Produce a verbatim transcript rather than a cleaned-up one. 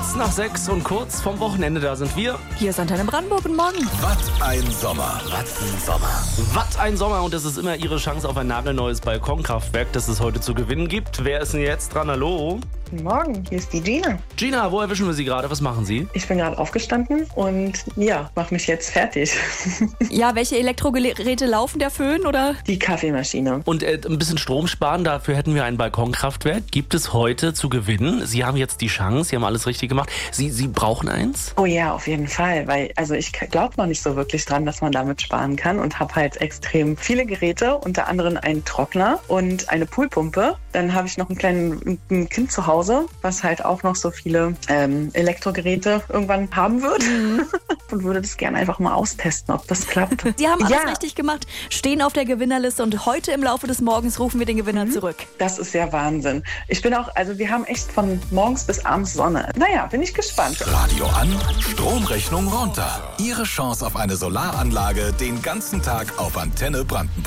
Kurz nach sechs und kurz vom Wochenende, da sind wir. Hier ist Antenne Brandenburg, guten Morgen. Was ein Sommer, was ein Sommer. Was ein Sommer und es ist immer Ihre Chance auf ein nagelneues Balkonkraftwerk, das es heute zu gewinnen gibt. Wer ist denn jetzt dran? Hallo? Guten Morgen, hier ist die Gina. Gina, wo erwischen wir Sie gerade? Was machen Sie? Ich bin gerade aufgestanden und ja, mache mich jetzt fertig. Ja, welche Elektrogeräte laufen, der Föhn oder? Die Kaffeemaschine. Und äh, ein bisschen Strom sparen, dafür hätten wir ein Balkonkraftwerk. Gibt es heute zu gewinnen? Sie haben jetzt die Chance, Sie haben alles richtig gemacht. Sie, Sie brauchen eins? Oh ja, auf jeden Fall, weil also ich glaube noch nicht so wirklich dran, dass man damit sparen kann und habe halt extrem viele Geräte, unter anderem einen Trockner und eine Poolpumpe. Dann habe ich noch ein kleines ein Kind zu Hause, was halt auch noch so viele ähm, Elektrogeräte irgendwann haben wird. Mhm. Und würde das gerne einfach mal austesten, ob das klappt. Sie haben alles ja. richtig gemacht, stehen auf der Gewinnerliste und heute im Laufe des Morgens rufen wir den Gewinner mhm. zurück. Das ist ja Wahnsinn. Ich bin auch, also wir haben echt von morgens bis abends Sonne. Naja, bin ich gespannt. Radio an, Stromrechnung runter. Ihre Chance auf eine Solaranlage den ganzen Tag auf Antenne Brandenburg.